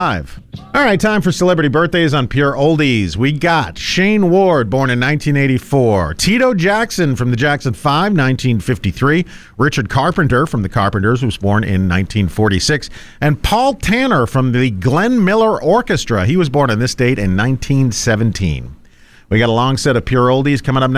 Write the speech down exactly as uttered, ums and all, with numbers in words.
Five. All right, time for celebrity birthdays on Pure Oldies. We got Shane Ward, born in nineteen eighty-four. Tito Jackson from the Jackson Five, nineteen fifty-three. Richard Carpenter from the Carpenters, who was born in nineteen forty-six. And Paul Tanner from the Glenn Miller Orchestra. He was born on this date in nineteen seventeen. We got a long set of Pure Oldies coming up next.